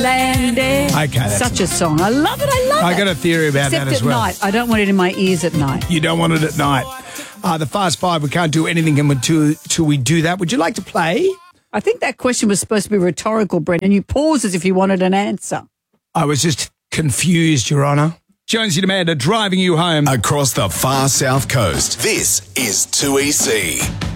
landed. Okay, that's Such a song. I love it. I love it. I got a theory about Except that as at well. night. I don't want it in my ears at night. You don't want it at night. The Fast Five, we can't do anything until we do that. Would you like to play? I think that question was supposed to be rhetorical, Brendan. You paused as if you wanted an answer. I was just confused, Your Honour. Jonesy and Amanda driving you home. Across the far south coast, this is 2EC.